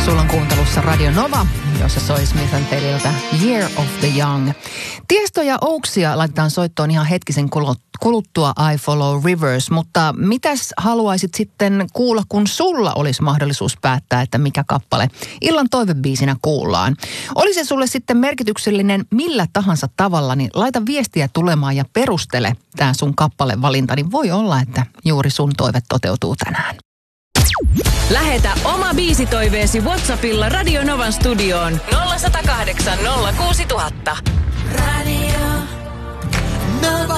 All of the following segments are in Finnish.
Sulla on kuuntelussa Radio Nova, jossa soi Smith & Telliltä Year of the Young. Tiesto ja Oaksia laitetaan soittoon ihan hetkisen kuluttua I Follow Rivers, mutta mitäs haluaisit sitten kuulla, kun sulla olisi mahdollisuus päättää, että mikä kappale illan toivebiisinä kuullaan? Oli se sulle sitten merkityksellinen millä tahansa tavalla, niin laita viestiä tulemaan ja perustele tämä sun kappalevalinta, niin voi olla, että juuri sun toive toteutuu tänään. Lähetä oma biisitoiveesi WhatsAppilla Radio Novan studioon 0108 06000. Radio Nova.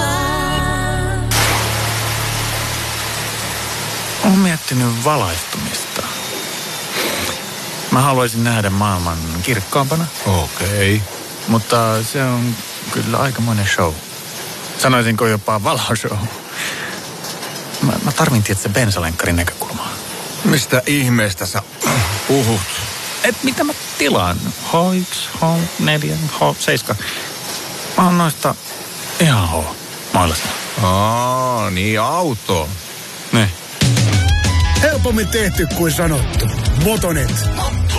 Olen miettinyt valaistumista. Mä haluaisin nähdä maailman kirkkaampana. Okei. Mutta se on kyllä aikamoinen show. Sanoisinko jopa valoshow. Mä tarvin tietysti bensalenkkarin näkökulmaa. Mistä ihmeestä sä puhut? Mitä mä tilaan? H1, H4, H7. Mä oon noista ihan H-mailasta. Niin auto. Ne. Helpommin tehty kuin sanottu. Motonet.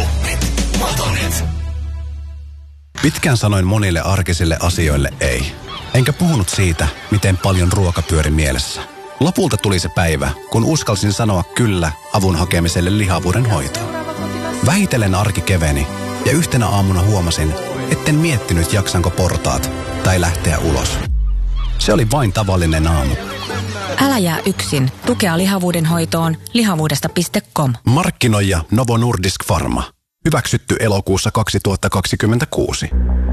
Pitkään sanoin monille arkisille asioille ei. Enkä puhunut siitä, miten paljon ruoka pyöri mielessä. Lopulta tuli se päivä, kun uskalsin sanoa kyllä avun hakemiselle lihavuuden hoitoon. Vähitellen arki keveni ja yhtenä aamuna huomasin, etten miettinyt jaksanko portaat tai lähteä ulos. Se oli vain tavallinen aamu. Älä jää yksin. Tukea lihavuuden hoitoon lihavuudesta.com. Markkinoija Novo Nordisk Pharma. Hyväksytty elokuussa 2026.